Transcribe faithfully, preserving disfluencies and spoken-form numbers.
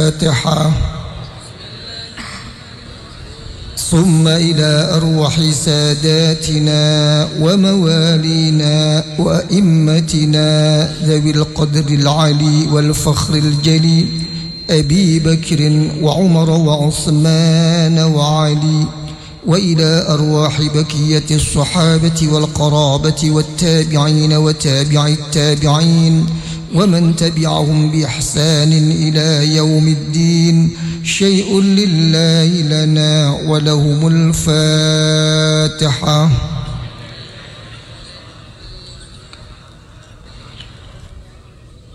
الفاتحة. ثم إلى أرواح ساداتنا وموالينا وأئمتنا ذوي القدر العلي والفخر الجلي أبي بكر وعمر وعثمان وعلي، وإلى أرواح بقية الصحابة والقرابة والتابعين وتابع التابعين ومن تبعهم بإحسان إلى يوم الدين. شيء لله لنا ولهم الفاتحة.